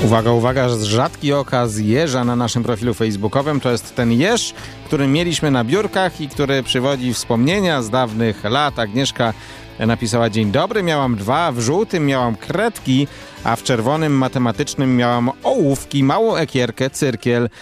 Uwaga, uwaga, rzadki okaz jeża na naszym profilu facebookowym. To jest ten jeż, który mieliśmy na biurkach i który przywodzi wspomnienia z dawnych lat. Agnieszka napisała: dzień dobry, miałam 2, w żółtym miałam kredki, a w czerwonym matematycznym miałam ołówki, małą ekierkę, cyrkiel.